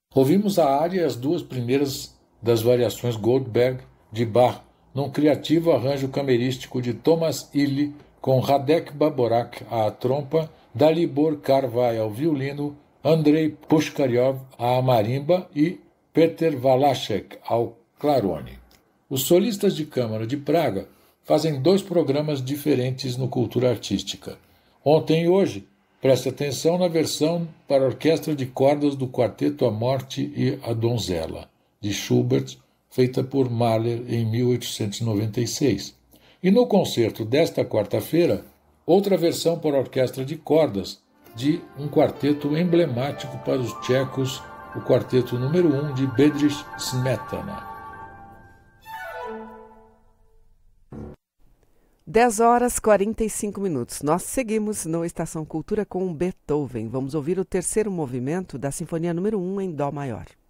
Ouvimos a área e as duas primeiras das variações Goldberg de Bach, num criativo arranjo camerístico de Thomas Illy, com Radek Baborak à trompa, Dalibor Karvaj ao violino, Andrei Pushkaryov à marimba e Peter Valashek ao clarone. Os solistas de câmara de Praga fazem 2 programas diferentes no Cultura Artística. Ontem e hoje, preste atenção na versão para orquestra de cordas do quarteto A Morte e a Donzela, de Schubert, feita por Mahler em 1896. E no concerto desta quarta-feira, outra versão para orquestra de cordas de um quarteto emblemático para os tchecos, o quarteto número 1 de Bedřich Smetana. 10h45. Nós seguimos no Estação Cultura com Beethoven. Vamos ouvir o terceiro movimento da Sinfonia número 1 em Dó maior.